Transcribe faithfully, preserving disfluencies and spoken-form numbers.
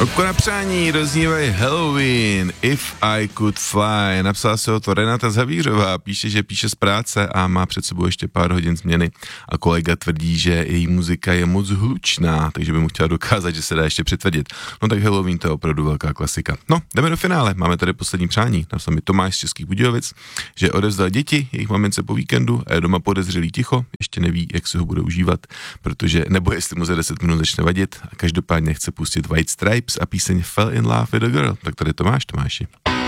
Oko na přání roznívají Halloween, If I Could Fly. Napsala se o to Renata Zavířová, píše, že píše z práce a má před sebou ještě pár hodin změny. A kolega tvrdí, že její muzika je moc hlučná, takže by mu chtěla dokázat, že se dá ještě přitvrdit. No tak Halloween, to je opravdu velká klasika. No, jdeme do finále, máme tady poslední přání. Napsal mi Tomáš z Českých Budějovic, že odevzdal děti, jejich mamince po víkendu a je doma podezřelý ticho, ještě neví, jak si ho bude užívat, protože nebo jestli mu za deset minut začne vadit a každopádně chce pustit White Stripes a píseň Fell in Love with a Girl. Tak tady Tomáš, Tomáši.